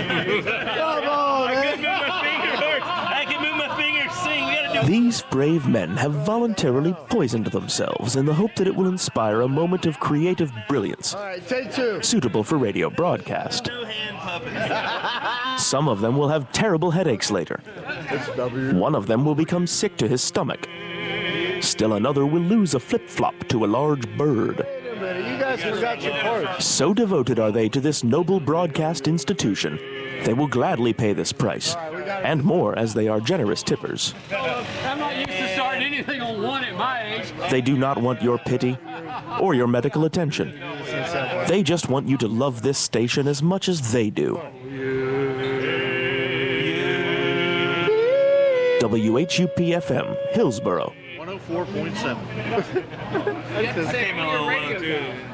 Come on, man. I can move my finger, sing. We gotta do. These brave men have voluntarily poisoned themselves in the hope that it will inspire a moment of creative brilliance, All right, take two. suitable for radio broadcast. No hand puppets. Some of them will have terrible headaches later. One of them will become sick to his stomach. Still another will lose a flip-flop to a large bird. Wait a minute, you guys forgot your parts. So devoted are they to this noble broadcast institution, they will gladly pay this price, and more as they are generous tippers. I'm not used to starting anything on one at my age. They do not want your pity or your medical attention. They just want you to love this station as much as they do. WHUP-FM, Hillsboro. 104.7. I came in a little low, too.